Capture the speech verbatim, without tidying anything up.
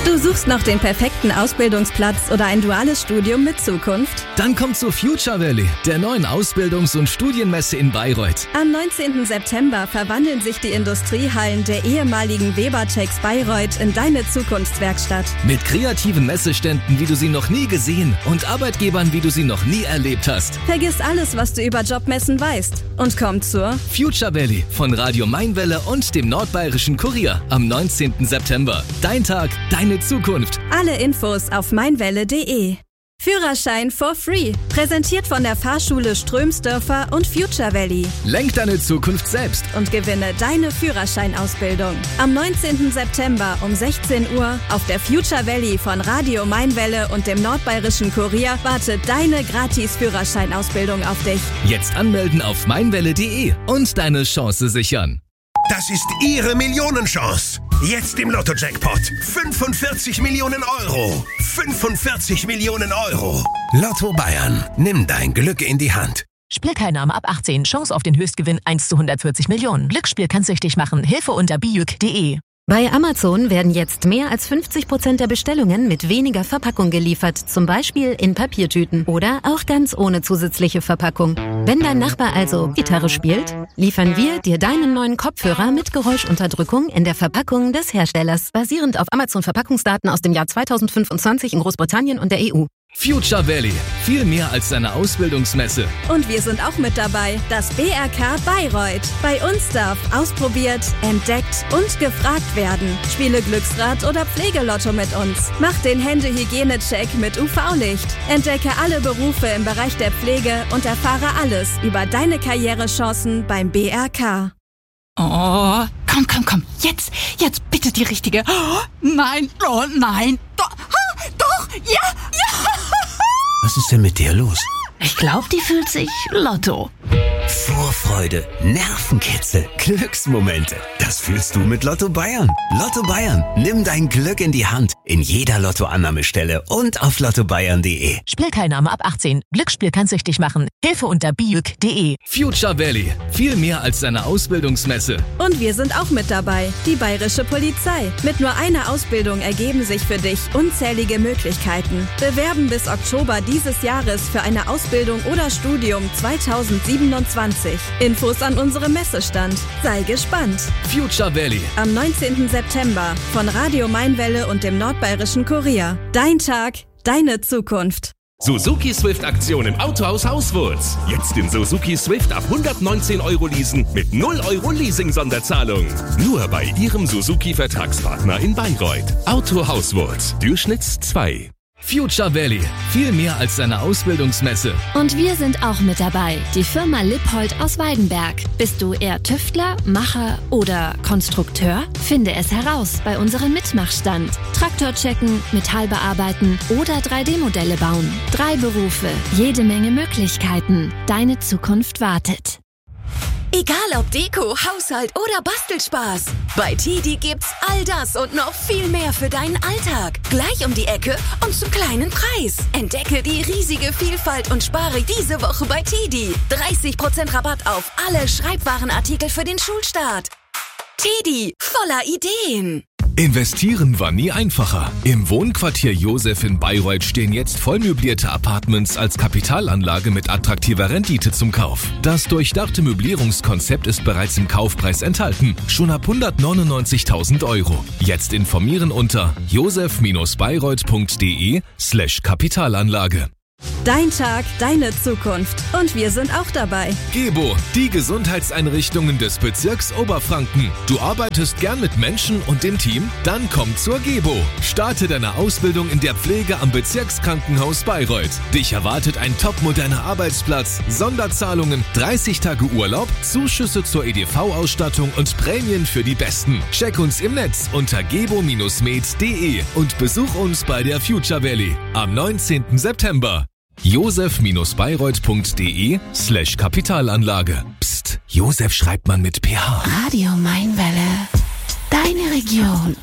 Du suchst noch den perfekten Ausbildungsplatz oder ein duales Studium mit Zukunft? Dann komm zu Future Valley, der neuen Ausbildungs- und Studienmesse in Bayreuth. Am neunzehnten September verwandeln sich die Industriehallen der ehemaligen Webertex Bayreuth in deine Zukunftswerkstatt. Mit kreativen Messeständen, wie du sie noch nie gesehen, und Arbeitgebern, wie du sie noch nie erlebt hast. Vergiss alles, was du über Jobmessen weißt, und komm zur Future Valley von Radio Mainwelle und dem Nordbayerischen Kurier am neunzehnten September. Dein Tag, deine Zukunft. Alle Infos auf meinwelle punkt de. Führerschein for free. Präsentiert von der Fahrschule Strömsdörfer und Future Valley. Lenk deine Zukunft selbst Und gewinne deine Führerscheinausbildung. Am neunzehnten September um sechzehn Uhr auf der Future Valley von Radio Mainwelle und dem Nordbayerischen Kurier wartet deine Gratis-Führerscheinausbildung auf dich. Jetzt anmelden auf meinwelle punkt de und deine Chance sichern. Das ist Ihre Millionenchance. Jetzt im Lotto-Jackpot. fünfundvierzig Millionen Euro. fünfundvierzig Millionen Euro. Lotto Bayern. Nimm dein Glück in die Hand. Spielteilnahme ab achtzehn. Chance auf den Höchstgewinn eins zu hundertvierzig Millionen. Glücksspiel kann süchtig machen. Hilfe unter bijuk punkt de. Bei Amazon werden jetzt mehr als fünfzig Prozent der Bestellungen mit weniger Verpackung geliefert, zum Beispiel in Papiertüten oder auch ganz ohne zusätzliche Verpackung. Wenn dein Nachbar also Gitarre spielt, liefern wir dir deinen neuen Kopfhörer mit Geräuschunterdrückung in der Verpackung des Herstellers, basierend auf Amazon-Verpackungsdaten aus dem Jahr zweitausendfünfundzwanzig in Großbritannien und der E U. Future Valley. Viel mehr als eine Ausbildungsmesse. Und wir sind auch mit dabei, das B R K Bayreuth. Bei uns darf ausprobiert, entdeckt und gefragt werden. Spiele Glücksrad oder Pflegelotto mit uns. Mach den Händehygiene-Check mit U V-Licht. Entdecke alle Berufe im Bereich der Pflege und erfahre alles über deine Karrierechancen beim B R K. Oh, komm, komm, komm. Jetzt, jetzt bitte die richtige. Oh, nein, oh nein. Doch, oh, doch, ja, ja. Was ist denn mit dir los? Ich glaube, die fühlt sich Lotto. Vorfreude, Nervenkitzel, Glücksmomente. Das fühlst du mit Lotto Bayern. Lotto Bayern. Nimm dein Glück in die Hand. In jeder Lottoannahmestelle und auf lotto bayern punkt de. Spielteilnahme ab achtzehn. Glücksspiel kann süchtig machen. Hilfe unter bijuk punkt de. Future Valley. Viel mehr als eine Ausbildungsmesse. Und wir sind auch mit dabei, die Bayerische Polizei. Mit nur einer Ausbildung ergeben sich für dich unzählige Möglichkeiten. Bewerben bis Oktober dieses Jahres für eine Ausbildung oder Studium zweitausendsiebenundzwanzig. Infos an unserem Messestand. Sei gespannt. Future Valley. Am neunzehnten September von Radio Mainwelle und dem Nordbayerischen Kurier. Dein Tag, deine Zukunft. Suzuki Swift Aktion im Autohaus Hauswurz. Jetzt den Suzuki Swift ab hundertneunzehn Euro leasen mit null Euro Leasing-Sonderzahlung. Nur bei Ihrem Suzuki-Vertragspartner in Bayreuth. Auto Hauswurz. Durchschnitts zwei. Future Valley. Viel mehr als eine Ausbildungsmesse. Und wir sind auch mit dabei, die Firma Lippold aus Weidenberg. Bist du eher Tüftler, Macher oder Konstrukteur? Finde es heraus bei unserem Mitmachstand. Traktor checken, Metall bearbeiten oder drei D Modelle bauen. Drei Berufe, jede Menge Möglichkeiten. Deine Zukunft wartet. Egal ob Deko, Haushalt oder Bastelspaß. Bei Tidi gibt's all das und noch viel mehr für deinen Alltag. Gleich um die Ecke und zum kleinen Preis. Entdecke die riesige Vielfalt und spare diese Woche bei Tidi. dreißig Prozent Rabatt auf alle Schreibwarenartikel für den Schulstart. Tidi, voller Ideen. Investieren war nie einfacher. Im Wohnquartier Josef in Bayreuth stehen jetzt vollmöblierte Apartments als Kapitalanlage mit attraktiver Rendite zum Kauf. Das durchdachte Möblierungskonzept ist bereits im Kaufpreis enthalten, schon ab hundertneunundneunzigtausend Euro. Jetzt informieren unter josef-bayreuth punkt de slash Kapitalanlage. Dein Tag, deine Zukunft. Und wir sind auch dabei. Gebo, die Gesundheitseinrichtungen des Bezirks Oberfranken. Du arbeitest gern mit Menschen und dem Team? Dann komm zur Gebo. Starte deine Ausbildung in der Pflege am Bezirkskrankenhaus Bayreuth. Dich erwartet ein topmoderner Arbeitsplatz, Sonderzahlungen, dreißig Tage Urlaub, Zuschüsse zur E D V-Ausstattung und Prämien für die Besten. Check uns im Netz unter gebo med punkt de und besuch uns bei der Future Valley am neunzehnten September. josef-bayreuth punkt de slash Kapitalanlage. Psst, Josef schreibt man mit P H. Radio Mainwelle. Deine Region.